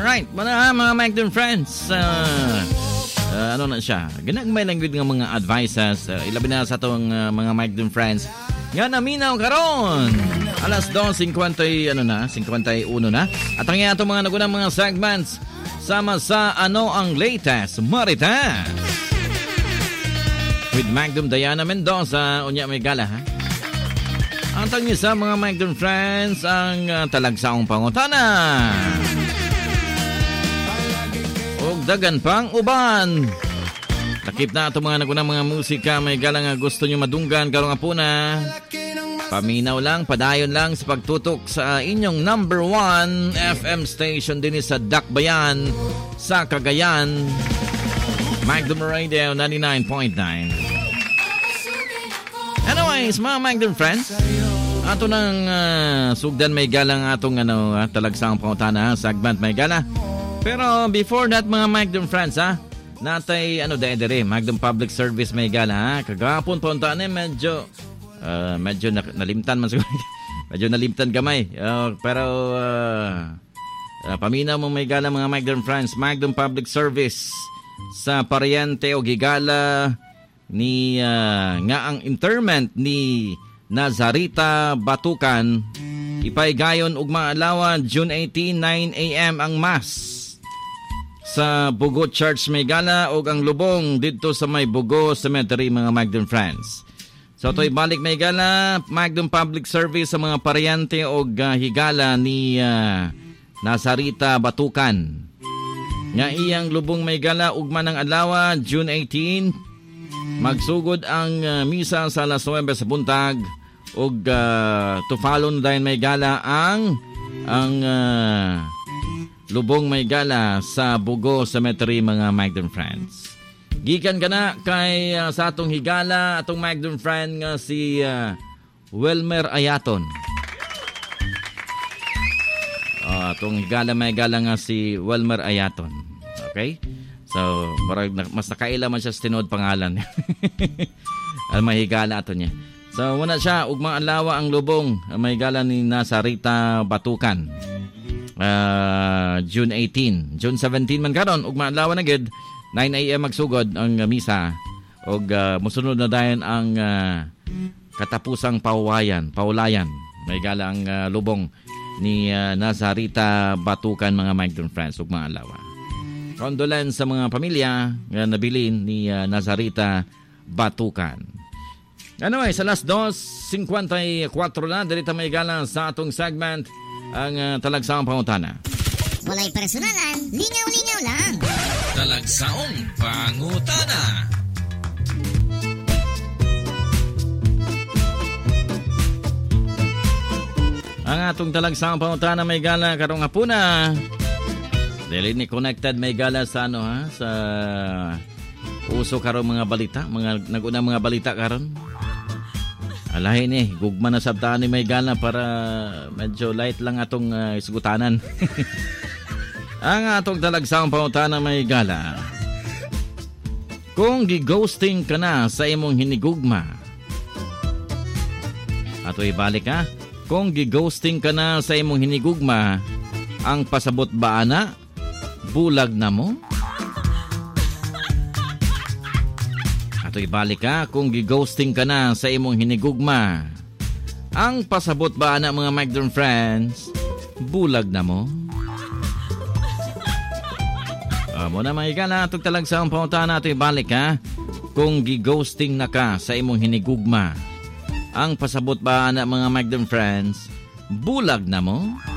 Alright, mga Magdon friends. Ano na siya? Ginagmay lang yun ng mga advices. Ilabi na sa itong mga Magdon friends. Nga naminaw karon. Alas 2:51 na. At ang itong mga nagunang mga segments. Sama sa ano ang latest Marita. With Magdon Diana Mendoza. Unya may gala ha. Ang tangi sa mga Magdon friends. Ang talagsaong pangutana. Og dagan pang uban. Takip na ito mga nagunang mga musika. May gala nga gusto nyo madunggan. Karong nga po na. Paminaw lang, padayon lang sa pagtutok sa inyong number 1 FM station din sa Dakbayan sa Cagayan. Magdon Radio 99.9. Anyways, mga Magdon friends. Ato nang sugdan may galang atong talagsang pangutana segment may gala. Pero before that mga Magdon friends natay dere Magdon Public Service may gala kagapon punta na medyo nalimtan man siguro. Medyo nalimtan gamay. Pero paminaw mo may gala mga Magdon friends, Magdon Public Service sa paryente o gigala ni nga ang interment ni Nazarita Batukan ipay gayon ug maalawa June 18 9 AM ang mass sa Bugo Church may gala o ang lubong dito sa may Bugo Cemetery mga Magdon friends. So to'y balik may gala Magdon Public Service sa mga paryante o higala ni Nazarita Batukan. Nga iyang lubong may gala ugma ng alawa June 18 magsugod ang misa sa alas 9 sa buntag o to follow na dahil may gala ang lubong may gala sa Bugo Cemetery mga Magdon friends. Gikan ka na kay sa atong higala, atong Magdon friend nga si Wilmer Ayaton. Atong higala may gala nga si Wilmer Ayaton. Okay? So, mas nakaila man siya sa tinod pangalan. Ang mahigala ato niya. So, wala siya, ugma alawa ang lubong. May gala ni Nazarita Batukan. June 18. June 17 man karon ug maadlaw na gid 9 AM magsugod ang misa ug mosunod na dayon ang katapusang paulayan. May gala ang lubong ni Nazarita Batukan mga Magdon friends ug maadlaw. Condolence sa mga pamilya nga nabilin ni Nazarita Batukan. Anyway, sa alas 2:54 na dirita may gala sa atong segment ang talagsaong pangutana. Walay personalan, lingaw-lingaw lang. Talagsaong pangutana. Ang atong talagsaong pangutana may gala karong hapuna. Dili ni connected may gala sa sa uso karong mga balita, mga nag-unang mga balita karon. Alahin gugma na sabtaan ni may gala para medyo light lang atong isgutanan. Ang atong talagsaong pangutana may gala. Kung gi-ghosting ka na sa imong hinigugma. Ato ibalik Kung gi-ghosting ka na sa imong hinigugma, ang pasabot ba ana? Bulag na mo? Ato ibalik kung gi-ghosting ka na sa imong hinigugma. Ang pasabot ba na mga Magdon friends? Bulag na mo? Muna mga igala, itong talagsaong pangutana natin ibalik kung gi-ghosting na ka sa imong hinigugma. Ang pasabot ba na mga Magdon friends? Bulag na mo?